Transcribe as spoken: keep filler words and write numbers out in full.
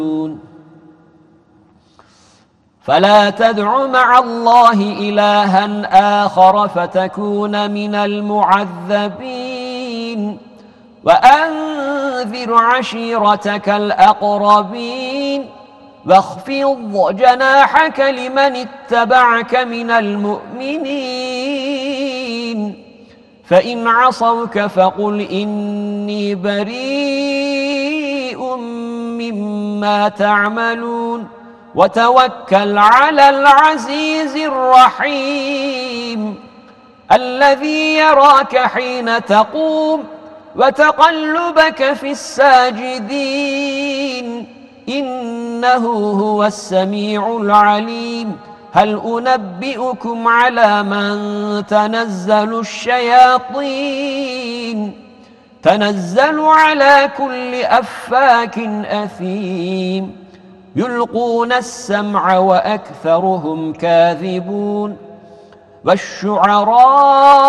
فلا تدع مع الله إلها آخر فتكون من المعذبين وأنذر عشيرتك الأقربين واخفض جناحك لمن اتبعك من المؤمنين فإن عصوك فقل إني بريء مما تعملون وتوكل على العزيز الرحيم الذي يراك حين تقوم وتقلبك في الساجدين إنه هو السميع العليم هل أنبئكم على من تنزل الشياطين تنزل على كل أفاك أثيم يلقون السمع وأكثرهم كاذبون والشعراء